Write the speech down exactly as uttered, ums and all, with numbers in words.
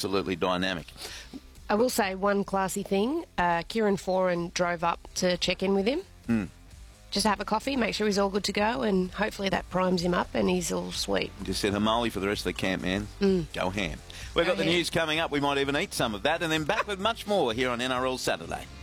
absolutely dynamic. I will say one classy thing. Uh, Kieran Foran drove up to check in with him. Mm. Just have a coffee, make sure he's all good to go, and hopefully that primes him up and he's all sweet. Just said Hamali for the rest of the camp, man. Mm. Go ham. We've Go got the ham. news coming up. We might even eat some of that. And then back with much more here on N R L Saturday.